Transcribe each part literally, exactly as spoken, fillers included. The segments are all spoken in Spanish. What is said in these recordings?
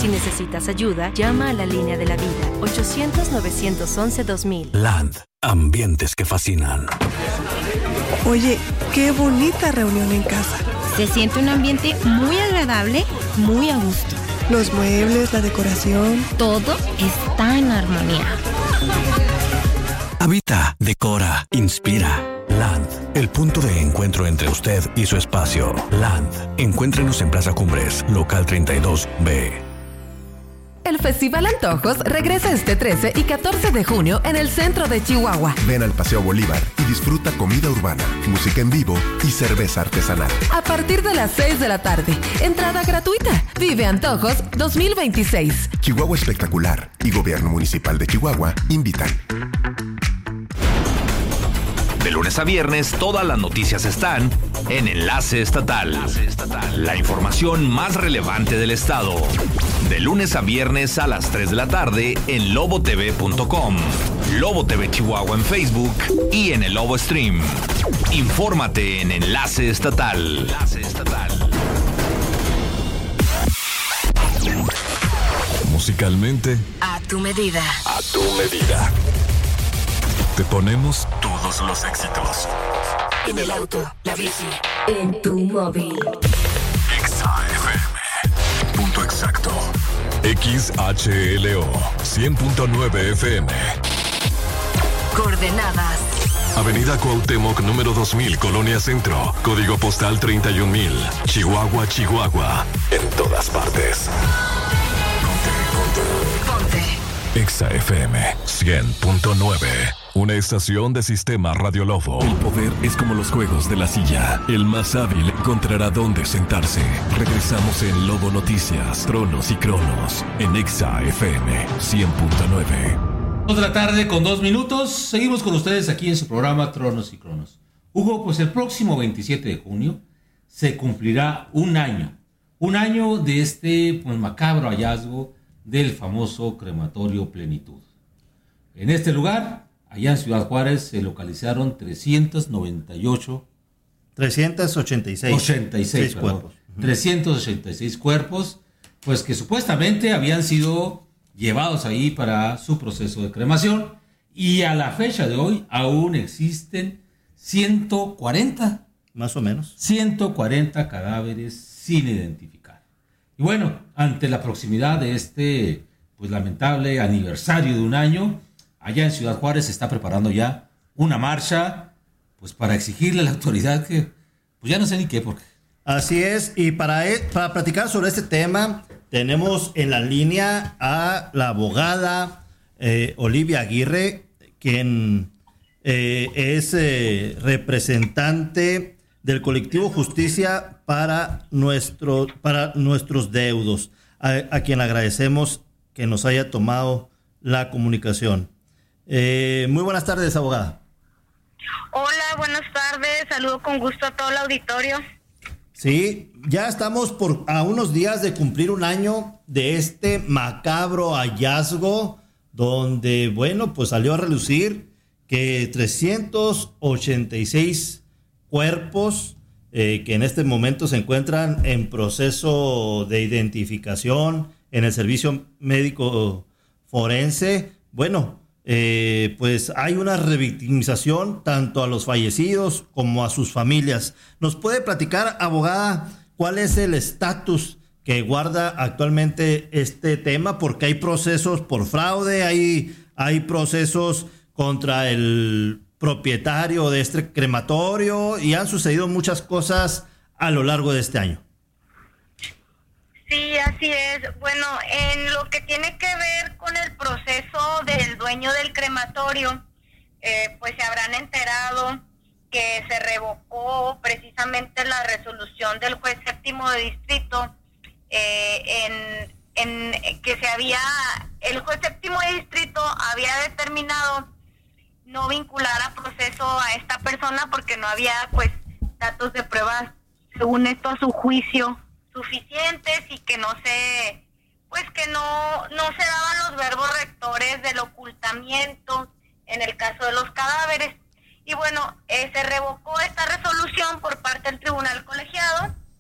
Si necesitas ayuda, llama a la línea de la vida, ochocientos, novecientos once, dos mil. Land, ambientes que fascinan. Oye, qué bonita reunión en casa. Se siente un ambiente muy agradable, muy a gusto. Los muebles, la decoración. Todo está en armonía. Habita, decora, inspira. Land, el punto de encuentro entre usted y su espacio. Land, encuéntrenos en Plaza Cumbres, local treinta y dos B. El Festival Antojos regresa este trece y catorce de junio en el centro de Chihuahua. Ven al Paseo Bolívar y disfruta comida urbana, música en vivo y cerveza artesanal. A partir de las seis de la tarde, entrada gratuita. Vive Antojos dos mil veintiséis. Chihuahua Espectacular y Gobierno Municipal de Chihuahua invitan. De lunes a viernes, todas las noticias están en Enlace Estatal. La información más relevante del estado. De lunes a viernes a las tres de la tarde en lobo t v punto com, Lobo T V Chihuahua en Facebook y en el Lobo Stream. Infórmate en Enlace Estatal. Enlace Estatal. Musicalmente, A tu medida. a tu medida. Te ponemos todos los éxitos. En el auto, la bici, en tu móvil. Exa F M. Punto exacto. X H L O cien punto nueve F M. Coordenadas. Avenida Cuauhtémoc número dos mil, Colonia Centro. Código postal treinta y un mil. Chihuahua, Chihuahua. En todas partes. Ponte, ponte. Exa F M cien punto nueve. Una estación de Sistema Radio Lobo. El poder es como los juegos de la silla. El más hábil encontrará dónde sentarse. Regresamos en Lobo Noticias, Tronos y Cronos. En Exa F M cien punto nueve. Dos de la tarde con dos minutos. Seguimos con ustedes aquí en su programa Tronos y Cronos. Hugo, pues el próximo veintisiete de junio se cumplirá un año. Un año de este pues, macabro hallazgo del famoso crematorio Plenitud. En este lugar, allá en Ciudad Juárez, se localizaron trescientos noventa y ocho... trescientos ochenta y seis. ochenta y seis cuerpos. trescientos ochenta y seis cuerpos, pues que supuestamente habían sido llevados ahí para su proceso de cremación. Y a la fecha de hoy aún existen ciento cuarenta. Más o menos. ciento cuarenta cadáveres sin identificar. Y bueno, ante la proximidad de este pues lamentable aniversario de un año, allá en Ciudad Juárez se está preparando ya una marcha pues para exigirle a la autoridad que pues ya no sé ni qué porque. Así es, y para, para platicar sobre este tema tenemos en la línea a la abogada eh, Olivia Aguirre, quien eh, es eh, representante del colectivo Justicia para, nuestro, para nuestros deudos, a, a quien agradecemos que nos haya tomado la comunicación. Eh, muy buenas tardes, abogada. Hola, buenas tardes. Saludo con gusto a todo el auditorio. Sí, ya estamos por a unos días de cumplir un año de este macabro hallazgo donde, bueno, pues salió a relucir que trescientos ochenta y seis cuerpos eh, que en este momento se encuentran en proceso de identificación en el servicio médico forense. Bueno, eh, pues hay una revictimización tanto a los fallecidos como a sus familias. ¿Nos puede platicar, abogada, cuál es el estatus que guarda actualmente este tema? Porque hay procesos por fraude, hay, hay procesos contra el propietario de este crematorio y han sucedido muchas cosas a lo largo de este año. Sí, así es. Bueno, en lo que tiene que ver con el proceso del dueño del crematorio, eh, pues se habrán enterado que se revocó precisamente la resolución del juez séptimo de distrito, eh, en, en que se había, el juez séptimo de distrito había determinado no vincular a proceso a esta persona porque no había pues datos de pruebas, según esto a su juicio, suficientes y que no se, pues que no, no se daban los verbos rectores del ocultamiento en el caso de los cadáveres. Y bueno, eh, se revocó esta resolución por parte del tribunal colegiado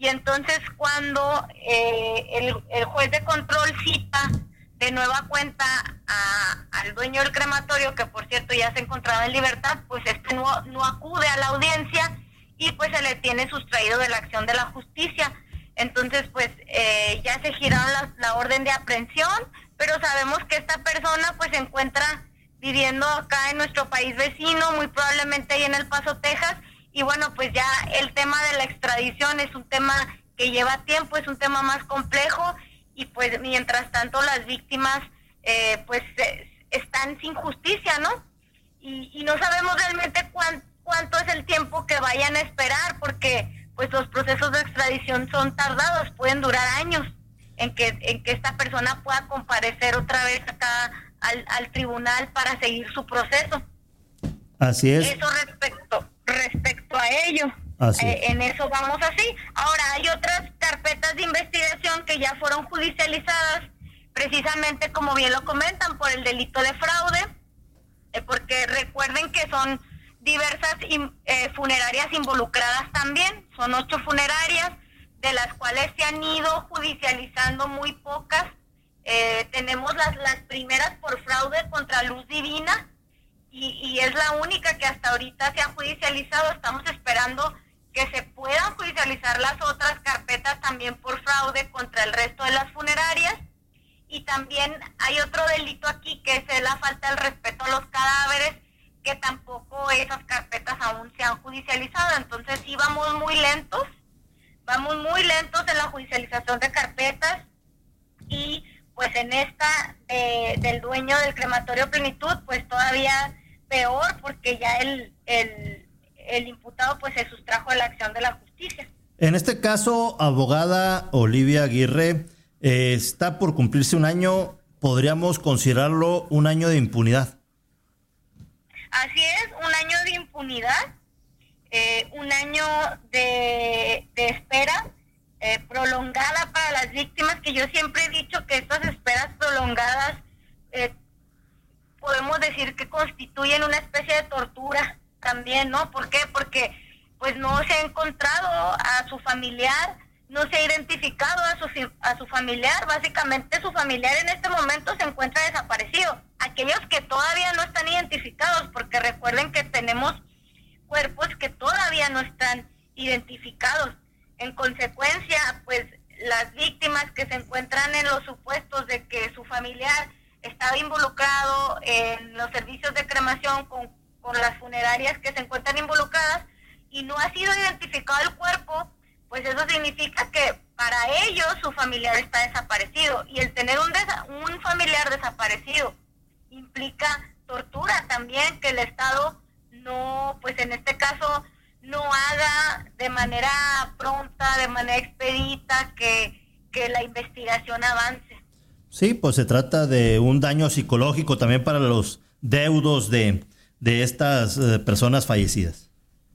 y entonces cuando eh, el, el juez de control cita de nueva cuenta a, al dueño del crematorio, que por cierto ya se encontraba en libertad, pues este no, no acude a la audiencia y pues se le tiene sustraído de la acción de la justicia. Entonces pues eh, ya se giraron la, la orden de aprehensión, pero sabemos que esta persona pues se encuentra viviendo acá en nuestro país vecino, muy probablemente ahí en El Paso, Texas, y bueno, pues ya el tema de la extradición es un tema que lleva tiempo, es un tema más complejo, y pues mientras tanto las víctimas eh, pues eh, están sin justicia, ¿no? Y, y no sabemos realmente cuán, cuánto es el tiempo que vayan a esperar, porque pues los procesos de extradición son tardados, pueden durar años en que en que esta persona pueda comparecer otra vez acá al, al tribunal para seguir su proceso. Así es. Eso respecto respecto a ello. Así eh, es. En eso vamos así. Ahora hay otras carpetas de investigación que ya fueron judicializadas, precisamente como bien lo comentan, por el delito de fraude, eh, porque recuerden que son diversas eh, funerarias involucradas también, son ocho funerarias, de las cuales se han ido judicializando muy pocas. Eh, tenemos las, las primeras por fraude contra Luz Divina, y, y es la única que hasta ahorita se ha judicializado. Estamos esperando que se puedan judicializar las otras carpetas también por fraude contra el resto de las funerarias. Y también hay otro delito aquí, que es la falta del respeto a los cadáveres, que tampoco esas carpetas aún se han judicializado. Entonces sí vamos muy lentos, vamos muy lentos en la judicialización de carpetas, y pues en esta eh, del dueño del crematorio Plenitud, pues todavía peor, porque ya el, el, el imputado pues se sustrajo de la acción de la justicia. En este caso, abogada Olivia Aguirre, eh, está por cumplirse un año, podríamos considerarlo un año de impunidad. Así es, un año de impunidad, eh, un año de, de espera eh, prolongada para las víctimas, que yo siempre he dicho que estas esperas prolongadas eh, podemos decir que constituyen una especie de tortura también, ¿no? ¿Por qué? Porque pues no se ha encontrado a su familiar, no se ha identificado a su, a su familiar. Básicamente su familiar en este momento se encuentra desaparecido. Aquellos que todavía no están identificados, porque recuerden que tenemos cuerpos que todavía no están identificados. En consecuencia, pues las víctimas que se encuentran en los supuestos de que su familiar estaba involucrado en los servicios de cremación con, con las funerarias que se encuentran involucradas y no ha sido identificado el cuerpo, pues eso significa que para ellos su familiar está desaparecido, y el tener un, desa- un familiar desaparecido implica tortura también, que el Estado no, pues en este caso no haga de manera pronta, de manera expedita, que, que la investigación avance. Sí, pues se trata de un daño psicológico también para los deudos de, de estas eh, personas fallecidas.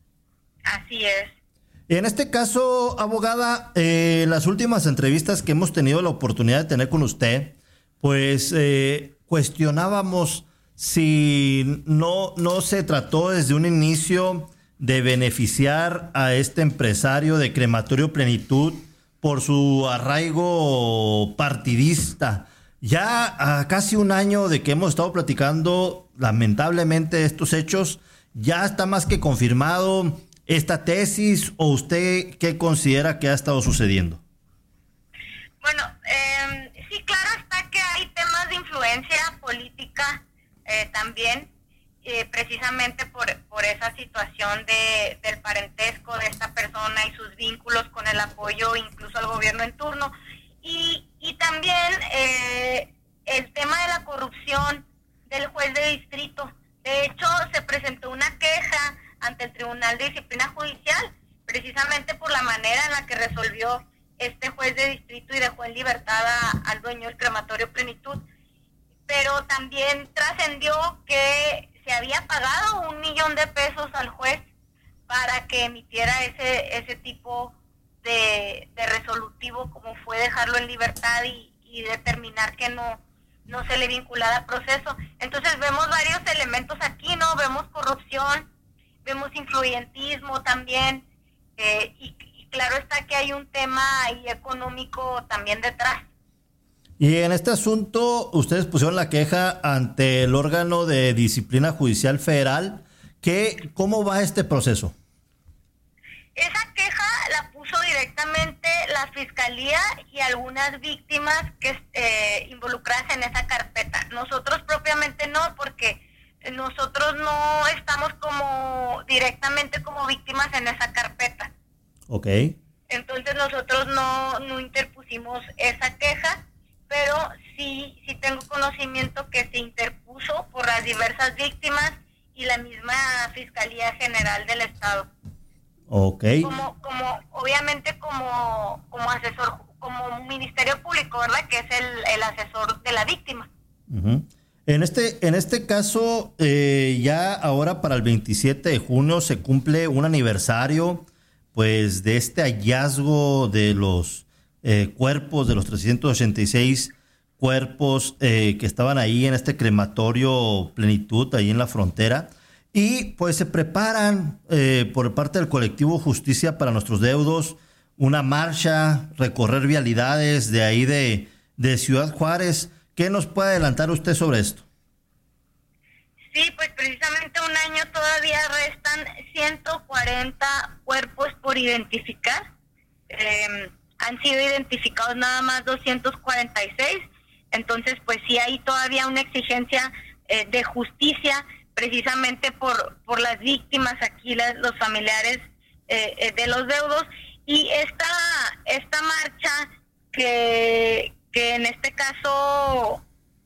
Así es. En este caso, abogada, eh, las últimas entrevistas que hemos tenido la oportunidad de tener con usted, pues eh, cuestionábamos si no, no se trató desde un inicio de beneficiar a este empresario de Crematorio Plenitud por su arraigo partidista. Ya a casi un año de que hemos estado platicando, lamentablemente, estos hechos, ¿ya está más que confirmado esta tesis, o usted qué considera que ha estado sucediendo? Bueno, eh, sí, claro está que hay temas de influencia política eh, también, eh, precisamente por, por esa situación de, del parentesco de esta persona y sus vínculos con el apoyo incluso al gobierno en turno, y, y también eh, el tema de la corrupción del juez de distrito. De hecho, se presentó una queja ante el Tribunal de Disciplina Judicial, precisamente por la manera en la que resolvió este juez de distrito y dejó en libertad a, al dueño del crematorio Plenitud. Pero también trascendió que se había pagado un millón de pesos al juez para que emitiera ese ese tipo de, de resolutivo, como fue dejarlo en libertad y, y determinar que no, no se le vinculara al proceso. Entonces vemos varios elementos aquí, ¿no? Vemos corrupción, vemos influyentismo también, eh, y, y claro está que hay un tema ahí económico también detrás. Y en este asunto, ustedes pusieron la queja ante el órgano de disciplina judicial federal. ¿Qué, ¿Cómo va este proceso? Esa queja la puso directamente la fiscalía y algunas víctimas que eh, involucradas en esa carpeta. Nosotros propiamente no, porque nosotros no estamos como directamente como víctimas en esa carpeta. Ok. Entonces nosotros no, no interpusimos esa queja, pero sí, sí tengo conocimiento que se interpuso por las diversas víctimas y la misma Fiscalía General del Estado. Okay. Como, como, obviamente como, como asesor, como Ministerio Público, ¿verdad? Que es el, el asesor de la víctima. Uh-huh. En este, en este caso, eh, ya ahora para el veintisiete de junio se cumple un aniversario, pues, de este hallazgo de los eh, cuerpos, de los trescientos ochenta y seis cuerpos eh, que estaban ahí en este crematorio Plenitud, ahí en la frontera. Y pues se preparan eh, por parte del colectivo Justicia para Nuestros Deudos una marcha, recorrer vialidades de ahí de, de Ciudad Juárez. ¿Qué nos puede adelantar usted sobre esto? Sí, pues precisamente un año todavía restan ciento cuarenta cuerpos por identificar. Eh, han sido identificados nada más doscientos cuarenta y seis. Entonces, pues sí hay todavía una exigencia eh, de justicia precisamente por por las víctimas aquí, las, los familiares eh, eh, de los deudos. Y esta esta marcha que, que en este caso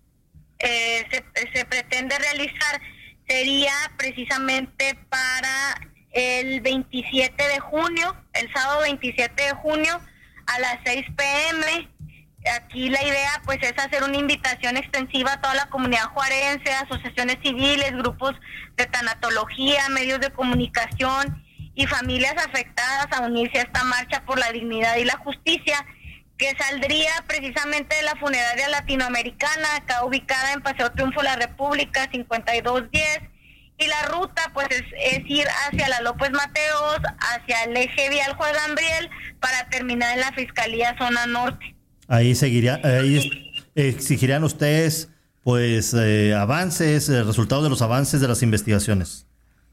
eh, se, se pretende realizar sería precisamente para el veintisiete de junio, el sábado veintisiete de junio a las seis p.m. Aquí la idea pues es hacer una invitación extensiva a toda la comunidad juarense, asociaciones civiles, grupos de tanatología, medios de comunicación y familias afectadas a unirse a esta marcha por la dignidad y la justicia, que saldría precisamente de la funeraria latinoamericana, acá ubicada en Paseo Triunfo de la República, cincuenta y dos diez, y la ruta pues es, es ir hacia la López Mateos, hacia el eje vial Juan Gabriel, para terminar en la Fiscalía Zona Norte. Ahí seguiría, ahí exigirían ustedes pues eh, avances, eh, resultados de los avances de las investigaciones.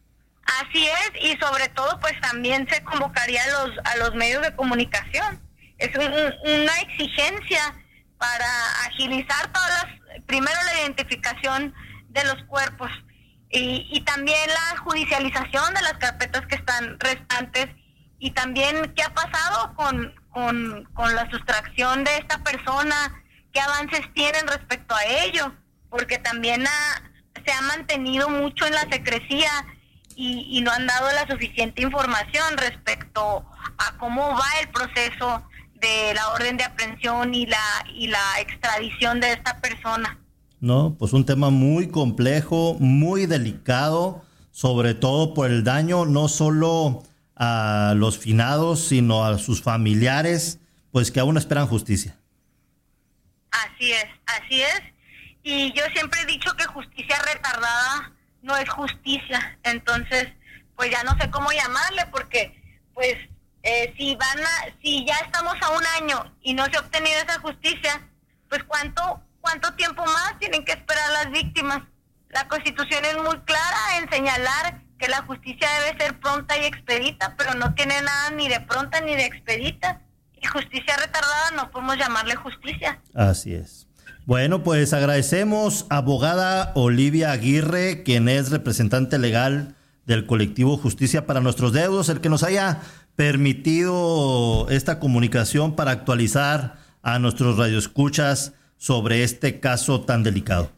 Así es, y sobre todo pues también se convocaría a los a los medios de comunicación. Es un, una exigencia para agilizar todas las, primero la identificación de los cuerpos y, y también la judicialización de las carpetas que están restantes, y también qué ha pasado con Con, con la sustracción de esta persona, qué avances tienen respecto a ello, porque también ha, se ha mantenido mucho en la secrecía y, y no han dado la suficiente información respecto a cómo va el proceso de la orden de aprehensión y la y la extradición de esta persona. No, pues un tema muy complejo, muy delicado, sobre todo por el daño no solo a los finados, sino a sus familiares, pues que aún esperan justicia. Así es, así es. Y yo siempre he dicho que justicia retardada no es justicia. Entonces, pues ya no sé cómo llamarle, porque pues eh, si van a, si ya estamos a un año y no se ha obtenido esa justicia, pues cuánto, cuánto tiempo más tienen que esperar las víctimas. La Constitución es muy clara en señalar que la justicia debe ser pronta y expedita, pero no tiene nada ni de pronta ni de expedita. Y justicia retardada no podemos llamarle justicia. Así es. Bueno, pues agradecemos a abogada Olivia Aguirre, quien es representante legal del colectivo Justicia para Nuestros Deudos, el que nos haya permitido esta comunicación para actualizar a nuestros radioescuchas sobre este caso tan delicado.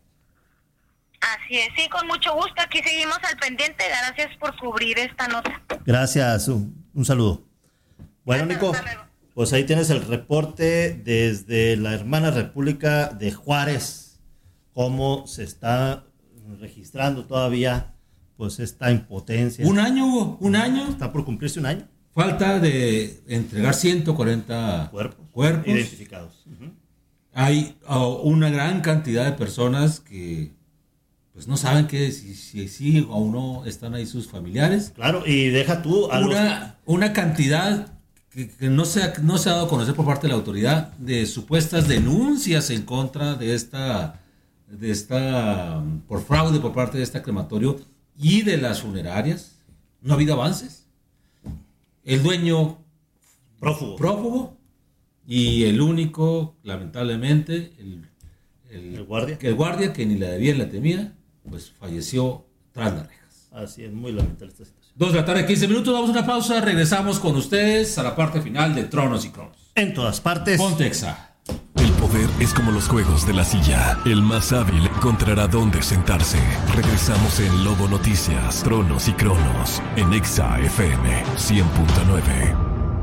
Así es, sí, con mucho gusto. Aquí seguimos al pendiente. Gracias por cubrir esta nota. Gracias, un, un saludo. Bueno, Nico, pues ahí tienes el reporte desde la hermana República de Juárez, cómo se está registrando todavía pues esta impotencia. Un año, Hugo, un año. Está por cumplirse un año. Falta de entregar ciento cuarenta cuerpos, cuerpos. identificados. Uh-huh. Hay uh, una gran cantidad de personas que pues no saben que si sí si, si, o no están ahí sus familiares. Claro, y deja tú a una, los... una cantidad que, que no, se ha, no se ha dado a conocer por parte de la autoridad de supuestas denuncias en contra de esta, de esta, por fraude por parte de este crematorio y de las funerarias. No ha habido avances. El dueño prófugo, prófugo y el único, lamentablemente, el, el, el guardia, que el guardia que ni la debía ni la temía, pues falleció tras las rejas. Así es, muy lamentable esta situación. Dos de la tarde, quince minutos, damos una pausa, regresamos con ustedes a la parte final de Tronos y Cronos. En todas partes. Pontexa. El poder es como los juegos de la silla. El más hábil encontrará dónde sentarse. Regresamos en Lobo Noticias, Tronos y Cronos, en Exa F M cien punto nueve.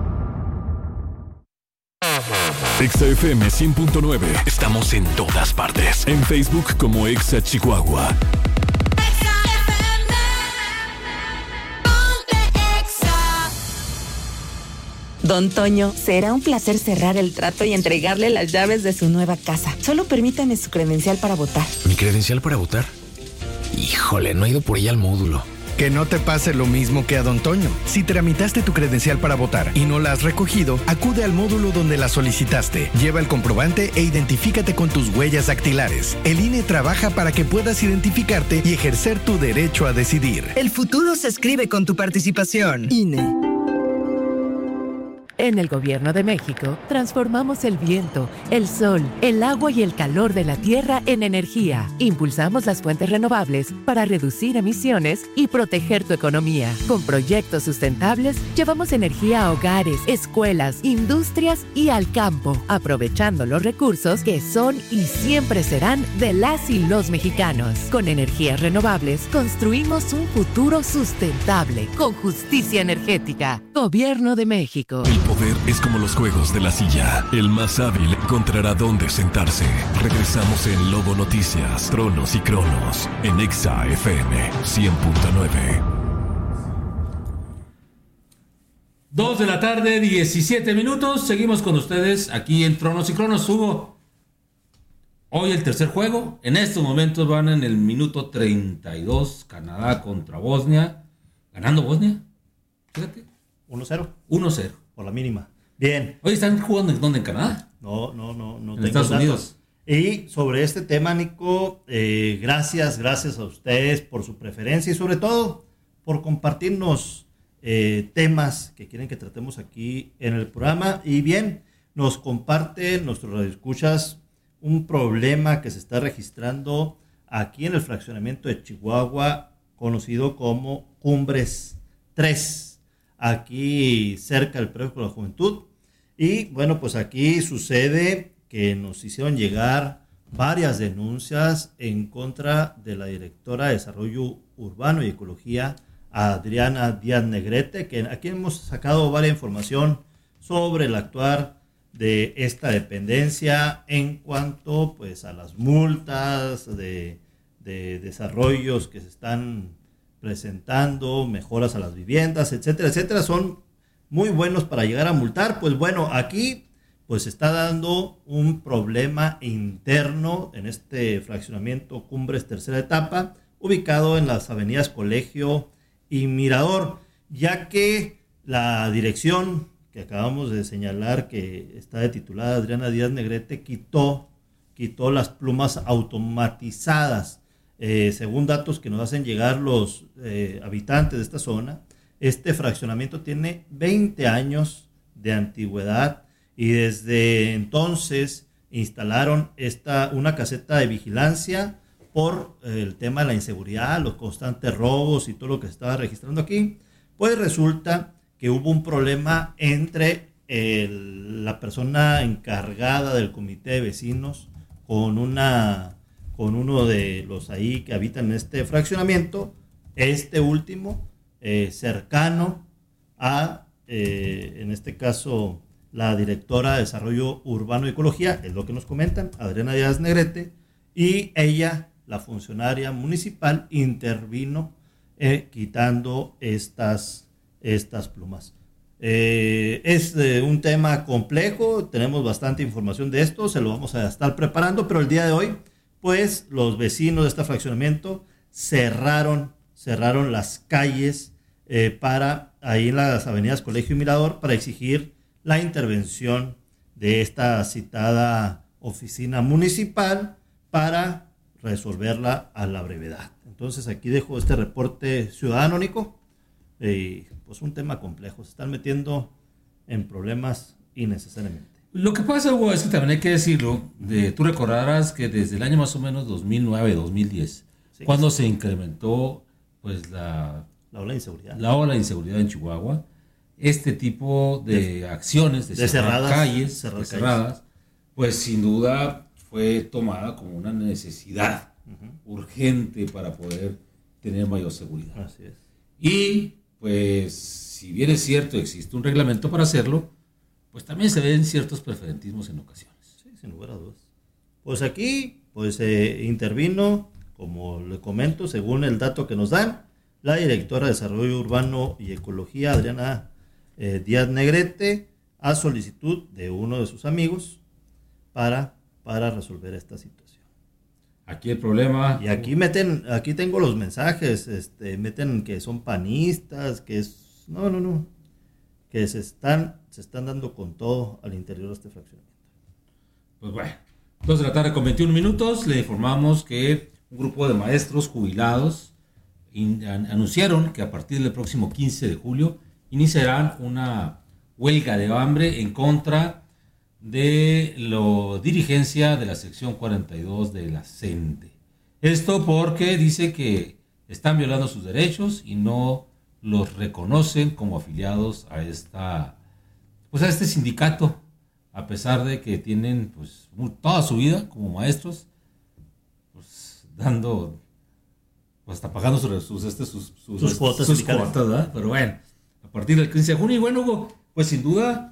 Exa F M cien punto nueve. Estamos en todas partes. En Facebook como Exa Chihuahua. Don Toño, será un placer cerrar el trato y entregarle las llaves de su nueva casa. Solo permítame su credencial para votar. ¿Mi credencial para votar? Híjole, no he ido por ella al módulo. Que no te pase lo mismo que a Don Toño. Si tramitaste tu credencial para votar y no la has recogido, acude al módulo donde la solicitaste. Lleva el comprobante e identifícate con tus huellas dactilares. El I N E trabaja para que puedas identificarte y ejercer tu derecho a decidir. El futuro se escribe con tu participación. I N E. En el Gobierno de México, transformamos el viento, el sol, el agua y el calor de la tierra en energía. Impulsamos las fuentes renovables para reducir emisiones y proteger tu economía. Con proyectos sustentables, llevamos energía a hogares, escuelas, industrias y al campo, aprovechando los recursos que son y siempre serán de las y los mexicanos. Con energías renovables, construimos un futuro sustentable, con justicia energética. Gobierno de México. El poder es como los juegos de la silla. El más hábil encontrará dónde sentarse. Regresamos en Lobo Noticias, Tronos y Cronos, en Exa F M cien punto nueve. Dos de la tarde, diecisiete minutos. Seguimos con ustedes aquí en Tronos y Cronos. Hugo, hoy el tercer juego. En estos momentos van en el minuto treinta y dos. Canadá contra Bosnia. ¿Ganando Bosnia? Fíjate. uno cero. uno cero. Por la mínima. Bien. Oye, ¿están jugando en dónde? ¿En Canadá? No, no, no. no en Estados datos. Unidos. Y sobre este tema, Nico, eh, gracias, gracias a ustedes por su preferencia y sobre todo por compartirnos eh, temas que quieren que tratemos aquí en el programa. Y bien, nos comparte nuestros radioescuchas un problema que se está registrando aquí en el fraccionamiento de Chihuahua, conocido como Cumbres tres. Aquí cerca del Predio de la Juventud. Y bueno, pues aquí sucede que nos hicieron llegar varias denuncias en contra de la directora de Desarrollo Urbano y Ecología, Adriana Díaz Negrete, que aquí hemos sacado varias información sobre el actuar de esta dependencia en cuanto pues a las multas de, de desarrollos que se están presentando, mejoras a las viviendas, etcétera, etcétera, son muy buenos para llegar a multar. Pues bueno, aquí pues está dando un problema interno en este fraccionamiento Cumbres tercera etapa, ubicado en las avenidas Colegio y Mirador, ya que la dirección que acabamos de señalar que está de titulada Adriana Díaz Negrete quitó, quitó las plumas automatizadas. Eh, según datos que nos hacen llegar los eh, habitantes de esta zona, este fraccionamiento tiene veinte años de antigüedad y desde entonces instalaron esta, una caseta de vigilancia por eh, el tema de la inseguridad, los constantes robos y todo lo que se estaba registrando aquí. Pues resulta que hubo un problema entre el, la persona encargada del comité de vecinos con una... con uno de los ahí que habitan en este fraccionamiento, este último, eh, cercano a, eh, en este caso, la directora de Desarrollo Urbano y Ecología, es lo que nos comentan, Adriana Díaz Negrete, y ella, la funcionaria municipal, intervino eh, quitando estas, estas plumas. Eh, es eh, un tema complejo, tenemos bastante información de esto, se lo vamos a estar preparando, pero el día de hoy pues los vecinos de este fraccionamiento cerraron, cerraron las calles eh, para ahí en las avenidas Colegio y Mirador para exigir la intervención de esta citada oficina municipal para resolverla a la brevedad. Entonces aquí dejo este reporte ciudadano, Nico. Eh, pues un tema complejo, se están metiendo en problemas innecesariamente. Lo que pasa, Hugo, es que también hay que decirlo, de, tú recordarás que desde el año más o menos dos mil nueve, dos mil diez, sí, cuando sí. se incrementó pues la, la ola de inseguridad. La ola de inseguridad en Chihuahua, este tipo de, de acciones, de, de cerrar cerradas, calles, cerrar de cerradas, calles. pues sin duda fue tomada como una necesidad uh-huh. urgente para poder tener mayor seguridad. Así es. Y pues si bien es cierto, existe un reglamento para hacerlo, pues también se ven ciertos preferentismos en ocasiones. Sí, sin lugar a dudas. Pues aquí, pues eh, intervino, como le comento, según el dato que nos dan, la directora de Desarrollo Urbano y Ecología, Adriana eh, Díaz Negrete, a solicitud de uno de sus amigos para, para resolver esta situación. Aquí el problema... Y aquí meten, aquí tengo los mensajes, este, meten que son panistas, que es... No, no, no. Que se están, se están dando con todo al interior de este fraccionamiento. Pues bueno, dos de la tarde con veintiún minutos, le informamos que un grupo de maestros jubilados in, an, anunciaron que a partir del próximo quince de julio iniciarán una huelga de hambre en contra de la dirigencia de la sección cuarenta y dos de la CENTE. Esto porque dice que están violando sus derechos y no los reconocen como afiliados a esta, pues a este sindicato, a pesar de que tienen pues toda su vida como maestros, pues dando, pues hasta pagando sus, sus, este, sus, sus, sus cuotas, sus cuotas, ¿verdad? Pero bueno, a partir del quince de junio, y bueno, Hugo, pues sin duda,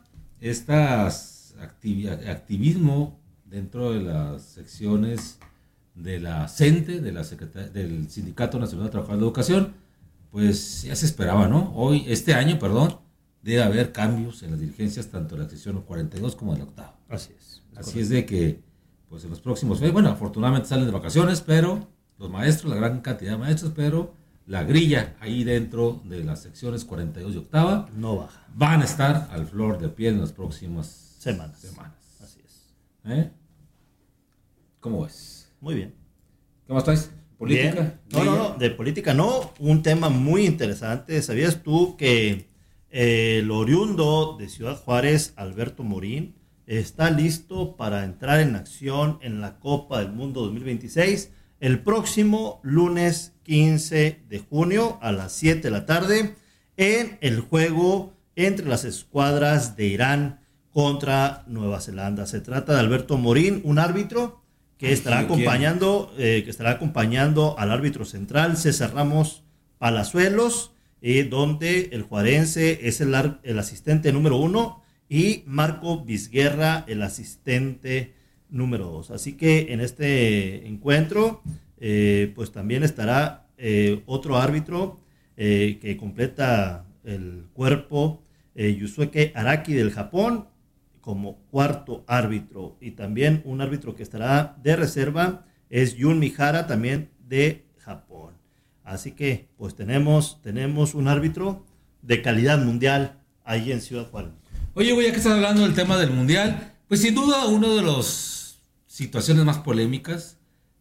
estas activi- activismo dentro de las secciones de la CENTE, de la Secretaría, del Sindicato Nacional de Trabajadores de Educación, pues ya se esperaba, ¿no? Hoy, este año, perdón, debe haber cambios en las dirigencias, tanto de la sección cuarenta y dos como de la octava. Así es. es Así correcto. es de que, pues en los próximos meses, bueno, afortunadamente salen de vacaciones, pero los maestros, la gran cantidad de maestros, pero la grilla ahí dentro de las secciones cuarenta y dos y octava no baja. Van a estar al flor de piel en las próximas semanas. semanas. Así es. ¿Eh? ¿Cómo ves? Muy bien. ¿Qué más traes? ¿Política? No, no, no, de política no. Un tema muy interesante. ¿Sabías tú que eh, el oriundo de Ciudad Juárez, Alberto Morín, está listo para entrar en acción en la Copa del Mundo dos mil veintiséis el próximo lunes quince de junio a las siete de la tarde en el juego entre las escuadras de Irán contra Nueva Zelanda? Se trata de Alberto Morín, un árbitro que estará acompañando, eh, que estará acompañando al árbitro central César Ramos Palazuelos, eh, donde el juarense es el, ar- el asistente número uno y Marco Vizguerra el asistente número dos. Así que en este encuentro, eh, pues también estará eh, otro árbitro eh, que completa el cuerpo, eh, Yusuke Araki del Japón, como cuarto árbitro, y también un árbitro que estará de reserva es Jun Mihara, también de Japón. Así que pues tenemos, tenemos un árbitro de calidad mundial ahí en Ciudad Juárez. Oye, güey, ya que estás hablando del tema del mundial, pues sin duda una de las situaciones más polémicas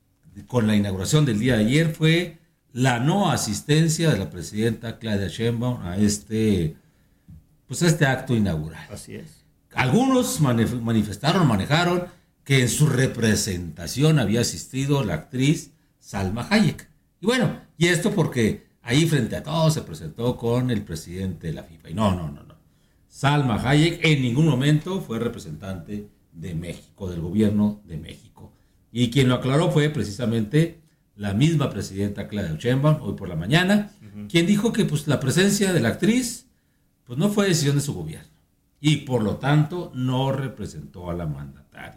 con la inauguración del día de ayer fue la no asistencia de la presidenta Claudia Sheinbaum a este, pues a este acto inaugural. Así es. Algunos manif- manifestaron, manejaron que en su representación había asistido la actriz Salma Hayek. Y bueno, y esto porque ahí frente a todos se presentó con el presidente de la FIFA. Y no, no, no, no. Salma Hayek en ningún momento fue representante de México, del gobierno de México. Y quien lo aclaró fue precisamente la misma presidenta Claudia Sheinbaum, hoy por la mañana, uh-huh. quien dijo que pues, la presencia de la actriz pues, no fue decisión de su gobierno. Y por lo tanto no representó a la mandataria.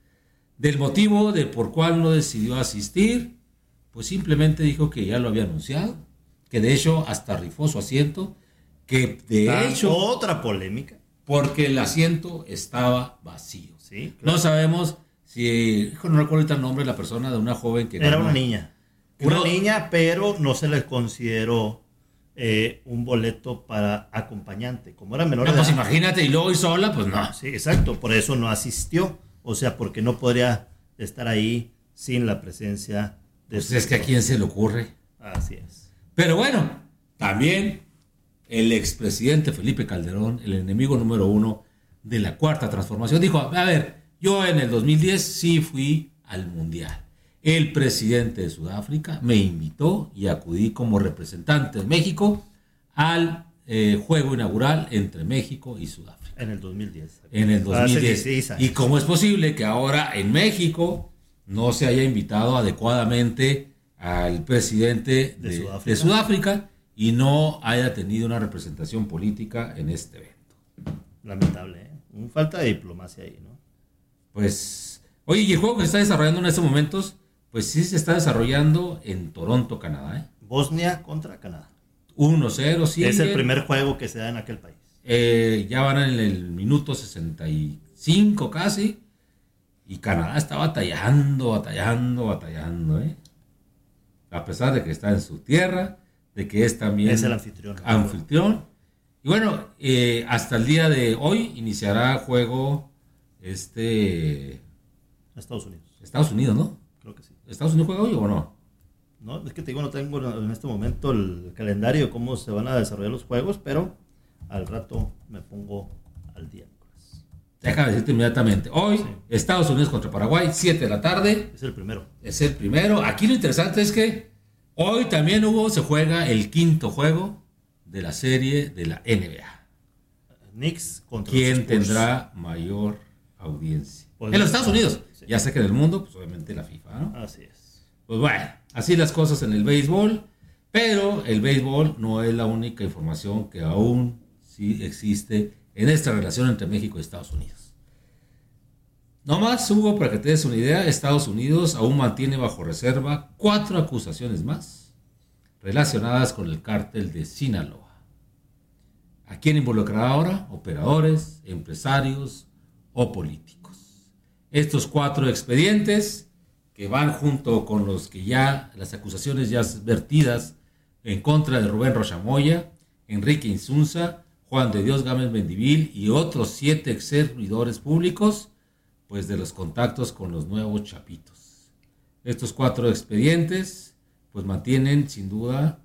Del motivo de por cuál no decidió asistir, pues simplemente dijo que ya lo había anunciado, que de hecho hasta rifó su asiento, que de Ah, hecho... otra polémica. Porque el asiento estaba vacío. Sí, claro. No sabemos si, hijo, no recuerdo el nombre de la persona, de una joven que... Era ganó, una niña. Una no, niña, pero no se le consideró eh, un boleto para acompañante. Como era menor no, de pues edad. imagínate, y luego y sola, pues no. Sí, exacto, por eso no asistió. O sea, porque no podría estar ahí sin la presencia de Pues su es que a quién se le ocurre. Así es. Pero bueno, también el expresidente Felipe Calderón, el enemigo número uno de la Cuarta Transformación, dijo, a ver, yo en el dos mil diez sí fui al Mundial. El presidente de Sudáfrica me invitó y acudí como representante de México al eh, juego inaugural entre México y Sudáfrica. En el dos mil diez. En el dos mil diez. Hace dieciséis años. ¿Y cómo es posible que ahora en México no se haya invitado adecuadamente al presidente de, de, Sudáfrica. de Sudáfrica y no haya tenido una representación política en este evento? Lamentable, ¿eh? Un falta de diplomacia ahí, ¿no? Pues, oye, y el juego que se está desarrollando en estos momentos, pues sí se está desarrollando en Toronto, Canadá, ¿eh? Bosnia contra Canadá. uno cero, sí. Es el primer juego que se da en aquel país. Eh, ya van en el minuto sesenta y cinco casi. Y Canadá está batallando, batallando, batallando, ¿eh? A pesar de que está en su tierra, de que es también... Es el anfitrión. Anfitrión. Y bueno, eh, hasta el día de hoy iniciará juego este... Estados Unidos. Estados Unidos, ¿no? Creo que sí. ¿Estados Unidos juega hoy o no? No, es que te digo, no tengo en este momento el calendario de cómo se van a desarrollar los juegos, pero al rato me pongo al día. Déjame decirte inmediatamente. Hoy, sí. Estados Unidos contra Paraguay, siete de la tarde. Es el primero. Es el primero. Aquí lo interesante es que hoy también hubo, se juega el quinto juego de la serie de la N B A. Knicks contra ¿Quién tendrá mayor audiencia? Pues en los Estados Unidos. Sí. Ya sé que en el mundo, pues obviamente la FIFA, ¿no? Así es. Pues bueno, así las cosas en el béisbol. Pero el béisbol no es la única información que aún sí existe en esta relación entre México y Estados Unidos. No más, Hugo, para que te des una idea, Estados Unidos aún mantiene bajo reserva cuatro acusaciones más relacionadas con el cártel de Sinaloa. ¿A quién involucrará ahora? Operadores, empresarios o políticos. Estos cuatro expedientes que van junto con los que ya, las acusaciones ya vertidas en contra de Rubén Rocha Moya, Enrique Insunza, Juan de Dios Gámez Mendivil y otros siete ex servidores públicos, pues de los contactos con los nuevos chapitos. Estos cuatro expedientes, pues mantienen sin duda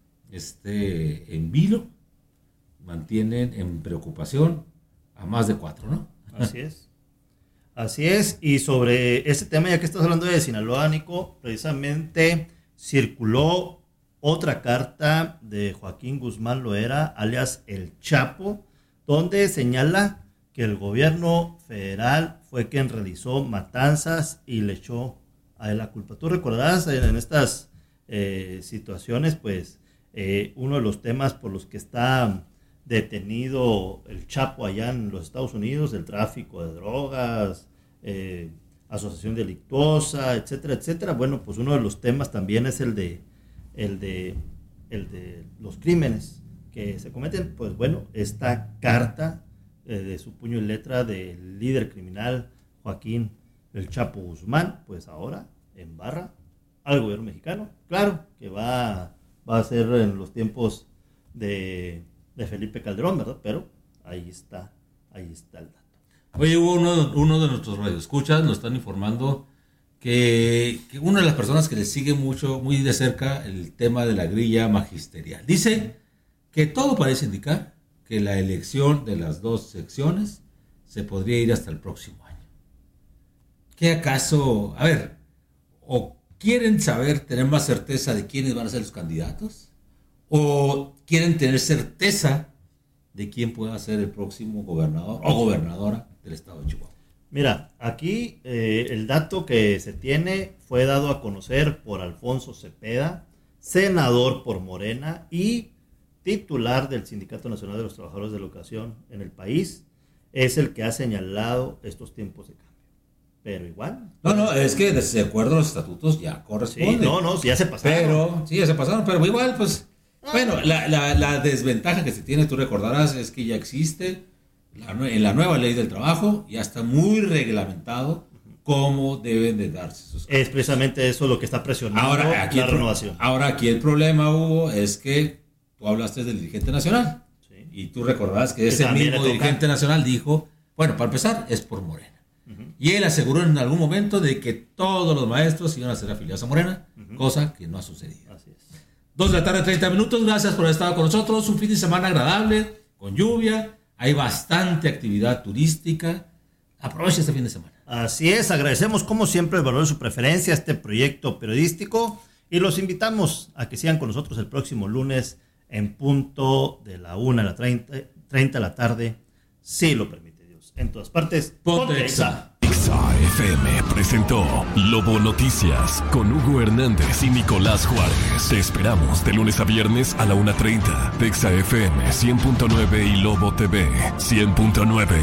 este, en vilo, mantienen en preocupación a más de cuatro, ¿no? Así es. Así es. Y sobre este tema, ya que estás hablando de Sinaloa, Nico, precisamente circuló otra carta de Joaquín Guzmán Loera, alias El Chapo, donde señala que el gobierno federal fue quien realizó matanzas y le echó a él la culpa. Tú recordarás en estas eh, situaciones, pues, eh, uno de los temas por los que está detenido el Chapo allá en los Estados Unidos, el tráfico de drogas, eh, asociación delictuosa, etcétera, etcétera. Bueno, pues uno de los temas también es el de El de, el de los crímenes que se cometen. Pues bueno, esta carta eh, de su puño y letra del líder criminal Joaquín El Chapo Guzmán, pues ahora embarra al gobierno mexicano. Claro que va, va a ser en los tiempos de, de Felipe Calderón, ¿verdad? Pero ahí está, ahí está el dato. Oye, hubo uno, uno de nuestros radioescuchas, nos están informando Que, que una de las personas que le sigue mucho, muy de cerca el tema de la grilla magisterial. Dice que todo parece indicar que la elección de las dos secciones se podría ir hasta el próximo año. ¿Qué acaso? A ver, ¿o quieren saber, tener más certeza de quiénes van a ser los candidatos? ¿O quieren tener certeza de quién pueda ser el próximo gobernador o gobernadora del estado de Chihuahua? Mira, aquí eh, el dato que se tiene fue dado a conocer por Alfonso Cepeda, senador por Morena y titular del Sindicato Nacional de los Trabajadores de la Educación en el país. Es el que ha señalado estos tiempos de cambio. Pero igual. No, no, es que de acuerdo a los estatutos ya corresponde. Sí, no, no, sí, ya se pasaron. Pero, sí, ya se pasaron, pero igual, pues, ah. bueno, la, la, la desventaja que se tiene, tú recordarás, es que ya existe. La, en la nueva ley del trabajo ya está muy reglamentado cómo deben de darse sus cosas. Es precisamente eso lo que está presionando ahora, aquí la el, renovación. Ahora aquí el problema, Hugo, es que tú hablaste del dirigente nacional. Sí. Y tú recordarás que ese mismo dirigente nacional dijo, bueno, para empezar, es por Morena. Uh-huh. Y él aseguró en algún momento de que todos los maestros iban a ser afiliados a Morena, uh-huh. cosa que no ha sucedido. Así es. Dos de la tarde, treinta minutos. Gracias por haber estado con nosotros. Un fin de semana agradable, con lluvia. Hay bastante actividad turística. Aproveche este fin de semana. Así es. Agradecemos como siempre el valor de su preferencia a este proyecto periodístico y los invitamos a que sigan con nosotros el próximo lunes en punto de la una a la treinta, treinta de la tarde, si lo permite Dios. En todas partes, ponte Exa. Exa F M presentó Lobo Noticias con Hugo Hernández y Nicolás Juárez. Te esperamos de lunes a viernes a la una treinta de Exa F M cien punto nueve y Lobo T V cien punto nueve.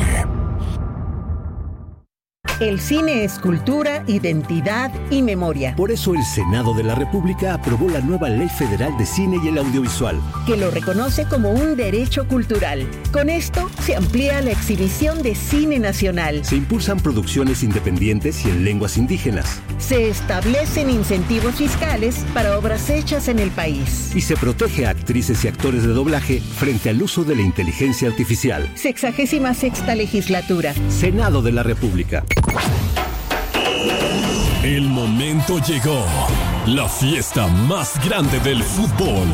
El cine es cultura, identidad y memoria. Por eso el Senado de la República aprobó la nueva Ley Federal de Cine y el Audiovisual, que lo reconoce como un derecho cultural. Con esto se amplía la exhibición de cine nacional. Se impulsan producciones independientes y en lenguas indígenas. Se establecen incentivos fiscales para obras hechas en el país. Y se protege a actrices y actores de doblaje frente al uso de la inteligencia artificial. Sexagésima sexta legislatura. Senado de la República. El momento llegó. La fiesta más grande del fútbol.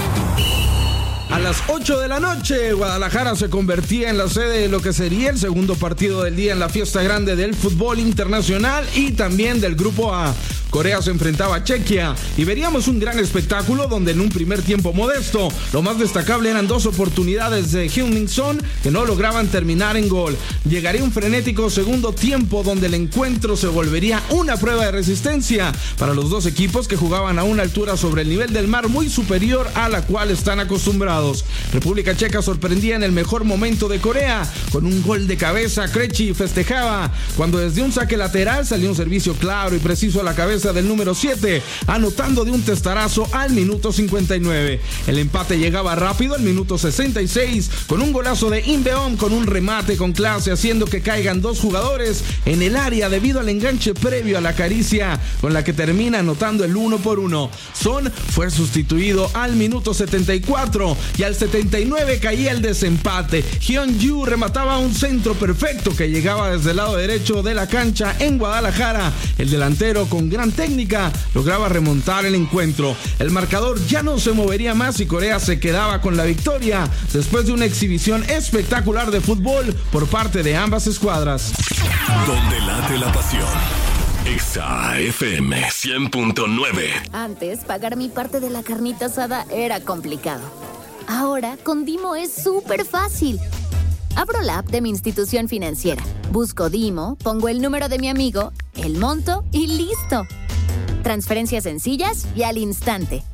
A las ocho de la noche, Guadalajara se convertía en la sede de lo que sería el segundo partido del día en la fiesta grande del fútbol internacional y también del Grupo A. Corea se enfrentaba a Chequia y veríamos un gran espectáculo donde en un primer tiempo modesto, lo más destacable eran dos oportunidades de Heung-min Son que no lograban terminar en gol. Llegaría un frenético segundo tiempo donde el encuentro se volvería una prueba de resistencia para los dos equipos que jugaban a una altura sobre el nivel del mar muy superior a la cual están acostumbrados. República Checa sorprendía en el mejor momento de Corea con un gol de cabeza. Krejci festejaba cuando desde un saque lateral salió un servicio claro y preciso a la cabeza del número siete, anotando de un testarazo al minuto cincuenta y nueve. El empate llegaba rápido al minuto sesenta y seis con un golazo de Inbeom con un remate con clase, haciendo que caigan dos jugadores en el área debido al enganche previo a la caricia con la que termina anotando el uno por uno. Son fue sustituido al minuto setenta y cuatro y al setenta y nueve caía el desempate. Hyun-Ju remataba un centro perfecto que llegaba desde el lado derecho de la cancha en Guadalajara. El delantero con gran técnica lograba remontar el encuentro. El marcador ya no se movería más y Corea se quedaba con la victoria después de una exhibición espectacular de fútbol por parte de ambas escuadras. Donde late la pasión. Exa F M cien punto nueve. Antes, pagar mi parte de la carnita asada era complicado. Ahora, con Dimo es súper fácil. Abro la app de mi institución financiera, busco Dimo, pongo el número de mi amigo, el monto y listo. Transferencias sencillas y al instante.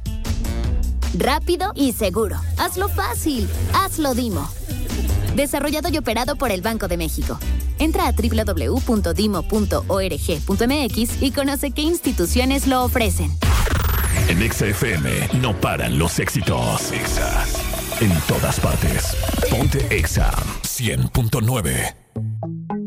Rápido y seguro. Hazlo fácil. Hazlo Dimo. Desarrollado y operado por el Banco de México. Entra a doble u doble u doble u punto dimo punto org punto m x y conoce qué instituciones lo ofrecen. En Exa F M no paran los éxitos. Exa. En todas partes. Ponte Exa cien punto nueve.